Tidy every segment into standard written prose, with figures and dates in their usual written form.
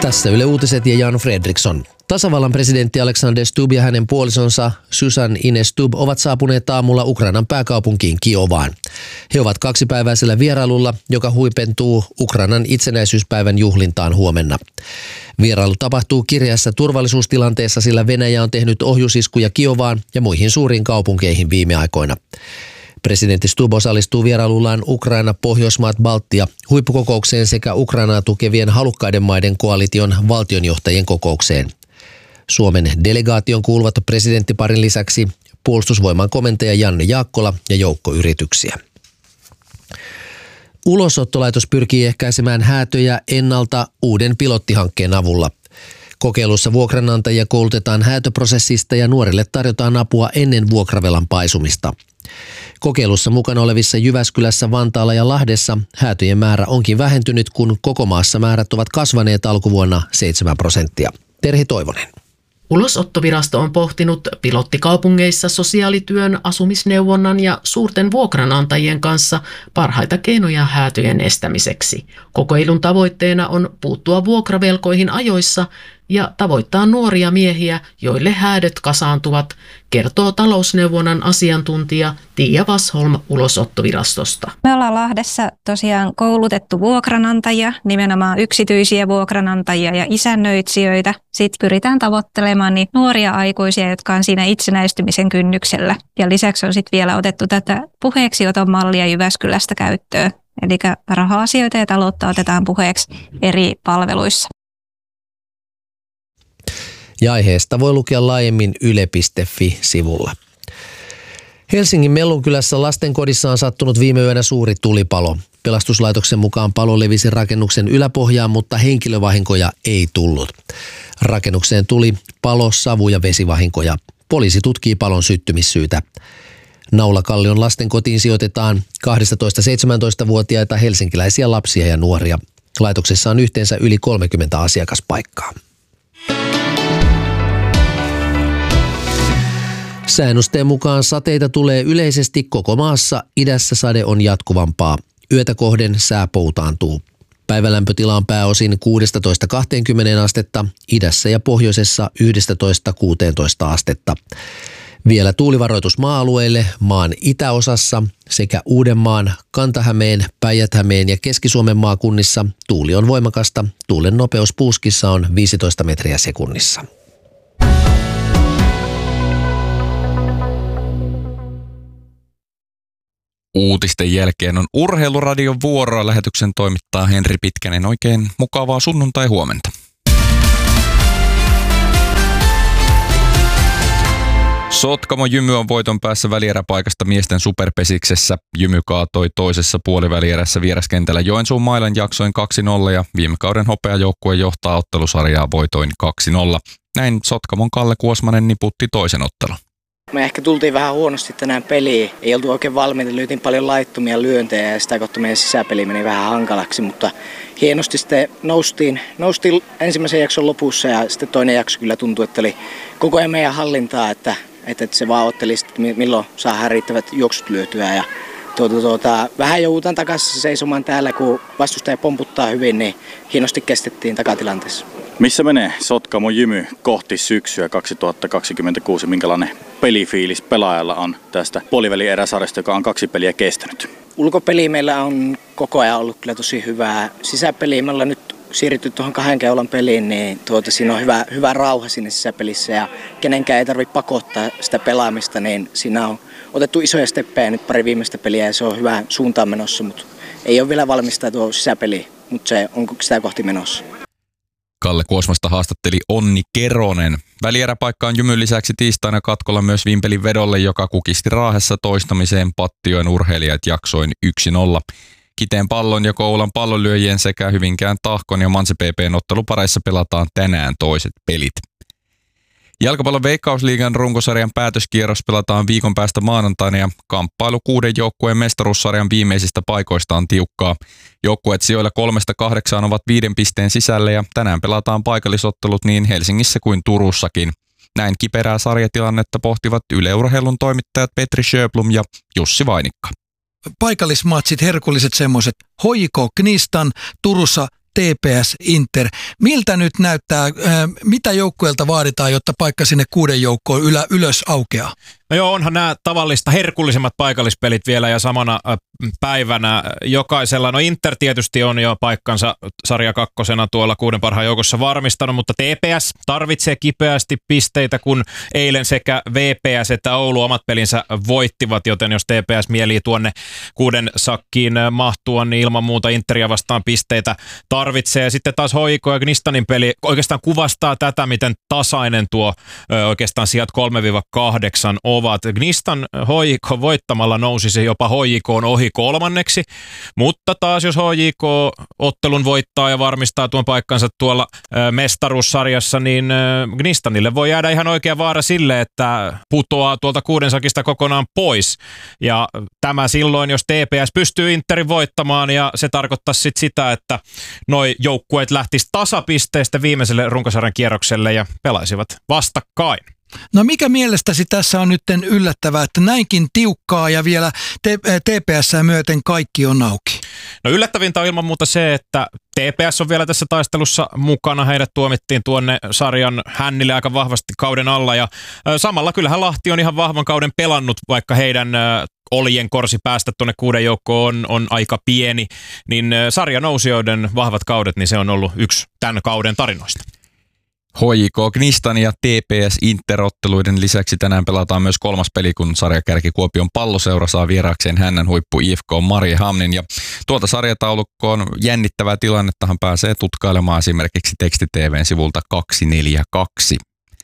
Tässä Yle Uutiset ja Jan Fredriksson. Tasavallan presidentti Alexander Stubb ja hänen puolisonsa Susan Ines Stubb ovat saapuneet aamulla Ukrainan pääkaupunkiin Kiovaan. He ovat kaksipäiväisellä vierailulla, joka huipentuu Ukrainan itsenäisyyspäivän juhlintaan huomenna. Vierailu tapahtuu kireässä turvallisuustilanteessa, sillä Venäjä on tehnyt ohjusiskuja Kiovaan ja muihin suuriin kaupunkeihin viime aikoina. Presidentti Stubb osallistuu vierailullaan Ukraina, Pohjoismaat, Baltia huippukokoukseen sekä Ukrainaa tukevien halukkaiden maiden koalition valtionjohtajien kokoukseen. Suomen delegaation kuuluvat presidenttiparin lisäksi puolustusvoiman komentaja Janne Jaakkola ja joukko yrityksiä. Ulosottolaitos pyrkii ehkäisemään häätöjä ennalta uuden pilottihankkeen avulla. Kokeilussa vuokranantajia koulutetaan häätöprosessista ja nuorille tarjotaan apua ennen vuokravelan paisumista. Kokeilussa mukana olevissa Jyväskylässä, Vantaalla ja Lahdessa häätöjen määrä onkin vähentynyt, kun koko maassa määrät ovat kasvaneet alkuvuonna 7%. Terhi Toivonen. Ulosottovirasto on pohtinut pilottikaupungeissa sosiaalityön, asumisneuvonnan ja suurten vuokranantajien kanssa parhaita keinoja häätöjen estämiseksi. Kokeilun tavoitteena on puuttua vuokravelkoihin ajoissa ja tavoittaa nuoria miehiä, joille häädöt kasaantuvat, kertoo talousneuvonnan asiantuntija Tiia Vasholm Ulosottovirastosta. Me ollaan Lahdessa tosiaan koulutettu vuokranantajia, nimenomaan yksityisiä vuokranantajia ja isännöitsijöitä. Sitten pyritään tavoittelemaan niin nuoria aikuisia, jotka on siinä itsenäistymisen kynnyksellä. Ja lisäksi on sitten vielä otettu tätä puheeksioton mallia Jyväskylästä käyttöön. Eli raha-asioita ja taloutta otetaan puheeksi eri palveluissa. Ja aiheesta voi lukea laajemmin yle.fi-sivulla. Helsingin Mellunkylässä lastenkodissa on sattunut viime yönä suuri tulipalo. Pelastuslaitoksen mukaan palo levisi rakennuksen yläpohjaan, mutta henkilövahinkoja ei tullut. Rakennukseen tuli palo-, savu- ja vesivahinkoja. Poliisi tutkii palon syttymissyytä. Naulakallion lastenkotiin sijoitetaan 12-17-vuotiaita helsinkiläisiä lapsia ja nuoria. Laitoksessa on yhteensä yli 30 asiakaspaikkaa. Säännösteen mukaan sateita tulee yleisesti koko maassa, idässä sade on jatkuvampaa. Yötä kohden sää poutaantuu. Päivälämpötila on pääosin 16-20 astetta, idässä ja pohjoisessa 11-16 astetta. Vielä tuulivaroitus maa-alueille maan itäosassa sekä Uudenmaan, Kanta-Hämeen, Päijät-Hämeen ja Keski-Suomen maakunnissa tuuli on voimakasta. Tuulen nopeus puuskissa on 15 metriä sekunnissa. Uutisten jälkeen on Urheiluradion vuoroa. Lähetyksen toimittaa Henri Pitkänen. Oikein mukavaa sunnuntai-huomenta. Sotkamo Jymy on voiton päässä välieräpaikasta miesten superpesiksessä. Jymy kaatoi toisessa puolivälierässä vieraskentällä Joensuun Mailan jaksoin 2-0 ja viime kauden hopeajoukkue johtaa ottelusarjaa voitoin 2-0. Näin Sotkamon Kalle Kuosmanen niputti toisen ottelun. Me ehkä tultiin vähän huonosti tänään peliin. Ei oltu oikein valmiita, lyötiin paljon laittomia lyöntejä ja sitä kautta meidän sisäpeli meni vähän hankalaksi, mutta hienosti sitten noustiin ensimmäisen jakson lopussa ja sitten toinen jakso kyllä tuntui, että oli koko ajan meidän hallintaa, että se vaan otteli sitten, milloin saadaan riittävät juoksut lyötyä ja vähän joudutaan takaisin seisomaan täällä, kun vastustaja pomputtaa hyvin, niin hienosti kestettiin takatilanteessa. Missä menee Sotkamo Jymy kohti syksyä 2026? Minkälainen pelifiilis pelaajalla on tästä puolivälieräsarjasta, joka on 2 peliä kestänyt? Ulkopeli meillä on koko ajan ollut kyllä tosi hyvää. Sisäpeli me ollaan nyt siirrytty tuohon 2 keulan peliin, niin siinä on hyvä rauha siinä sisäpelissä ja kenenkään ei tarvitse pakottaa sitä pelaamista, niin siinä on otettu isoja steppejä nyt pari viimeistä peliä ja se on hyvään suuntaan menossa, mutta ei ole vielä valmista tuo sisäpeli, mutta se on sitä kohti menossa. Kalle Kuosmasta haastatteli Onni Keronen. Välieräpaikka on Jymyn lisäksi tiistaina katkolla myös Vimpelin vedolle, joka kukisti Raahessa toistamiseen Pattijoen urheilijat jaksoin 1-0. Kiteen Pallon ja Kouvolan pallonlyöjien sekä Hyvinkään Tahkon ja Manse PP:n ottelupareissa pelataan tänään toiset pelit. Jalkapallon Veikkausliigan runkosarjan päätöskierros pelataan viikon päästä maanantaina ja kamppailu 6 joukkueen mestaruussarjan viimeisistä paikoista on tiukkaa. Joukkueet sijoilla 3-8 ovat 5 pisteen sisällä ja tänään pelataan paikallisottelut niin Helsingissä kuin Turussakin. Näin kiperää sarjatilannetta pohtivat Yle Urheilun toimittajat Petri Sjöblom ja Jussi Vainikka. Paikallismatsit, herkulliset semmoiset. HJK Knistan Turussa TPS Inter. Miltä nyt näyttää, mitä joukkueelta vaaditaan, jotta paikka sinne 6 joukkoon ylös aukeaa? No joo, onhan nämä tavallista herkullisemmat paikallispelit vielä ja samana päivänä jokaisella. No Inter tietysti on jo paikkansa sarja 2 tuolla 6 parhaan joukossa varmistanut, mutta TPS tarvitsee kipeästi pisteitä, kun eilen sekä VPS että Oulu omat pelinsä voittivat, joten jos TPS mielii tuonne 6 sakkiin mahtua, niin ilman muuta Interia vastaan pisteitä tarvitsee. Ja sitten taas HJK ja Gnistanin peli oikeastaan kuvastaa tätä, miten tasainen tuo oikeastaan sijat 3-8 ovat. Gnistan HJK voittamalla nousisi jopa HJK:n ohi 3. Mutta taas jos HJK ottelun voittaa ja varmistaa tuon paikkansa tuolla mestaruussarjassa, niin Gnistanille voi jäädä ihan oikea vaara sille, että putoaa tuolta 6 sakista kokonaan pois. Ja tämä silloin, jos TPS pystyy Interin voittamaan, ja se tarkoittaa sitten sitä, että noi joukkueet lähtis tasapisteestä viimeiselle runkosarjan kierrokselle ja pelaisivat vastakkain. No mikä mielestäsi tässä on nyt yllättävää, että näinkin tiukkaa ja vielä TPS:ää myöten kaikki on auki? No yllättävintä on ilman muuta se, että TPS on vielä tässä taistelussa mukana. Heidät tuomittiin tuonne sarjan hännille aika vahvasti kauden alla ja samalla kyllähän Lahti on ihan vahvan kauden pelannut, vaikka heidän oljen korsi päästä tuonne 6 joukkoon on aika pieni, niin sarjanousijoiden vahvat kaudet, niin se on ollut yksi tämän kauden tarinoista. HJK Gnistan ja TPS Interotteluiden lisäksi tänään pelataan myös 3. peli, kun sarjakärki Kuopion Palloseura saa vieraakseen Hännän huippu IFK Mariehamnin. Ja tuolta sarjataulukkoon jännittävää tilannettahan pääsee tutkailemaan esimerkiksi Teksti-TV:n sivulta 242.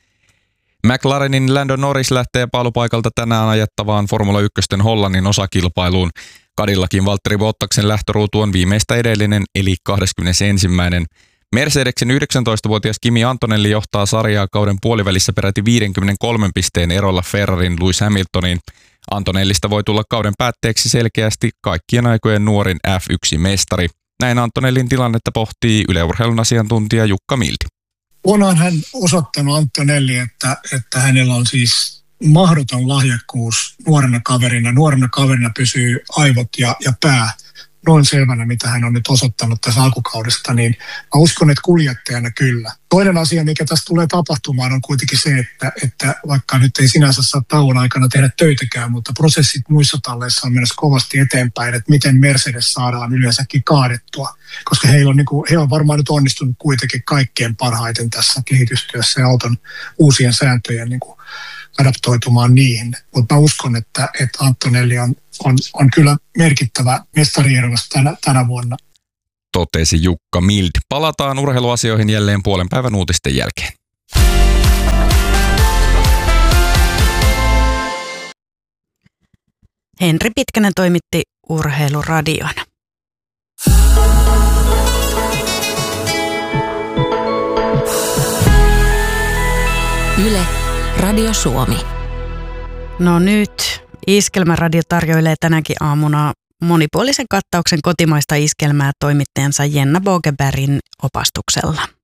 McLarenin Lando Norris lähtee paalupaikalta tänään ajettavaan Formula 1 Hollannin osakilpailuun. Cadillacin Valtteri Bottaksen lähtöruutu on viimeistä edellinen, eli 21. Mercedeksen 19-vuotias Kimi Antonelli johtaa sarjaa kauden puolivälissä peräti 53 pisteen erolla Ferrarin Lewis Hamiltoniin. Antonellista voi tulla kauden päätteeksi selkeästi kaikkien aikojen nuorin F1-mestari. Näin Antonellin tilannetta pohtii Yle Urheilun asiantuntija Jukka Mildi. Onhan hän osoittanut Antonelli, että hänellä on siis mahdoton lahjakkuus nuorena kaverina pysyy aivot ja pää noin selvänä, mitä hän on nyt osoittanut tässä alkukaudesta, niin mä uskon, että kuljettajana kyllä. Toinen asia, mikä tässä tulee tapahtumaan, on kuitenkin se, että vaikka nyt ei sinänsä saa tauon aikana tehdä töitäkään, mutta prosessit muissa talleissa on menossa kovasti eteenpäin, että miten Mercedes saadaan yleensäkin kaadettua, koska he on varmaan nyt onnistunut kuitenkin kaikkein parhaiten tässä kehitystyössä ja auton uusien sääntöjen adaptoitumaan niihin. Mutta mä uskon, että Antonelli on kyllä merkittävä mestariehdokas tänä vuonna. Totesi Jukka Mild. Palataan urheiluasioihin jälleen puolen päivän uutisten jälkeen. Henri Pitkänen toimitti Urheiluradion. Yle, Radio Suomi. No nyt Iskelmäradio tarjoilee tänäkin aamuna monipuolisen kattauksen kotimaista iskelmää toimittajansa Jenna Bogebergin opastuksella.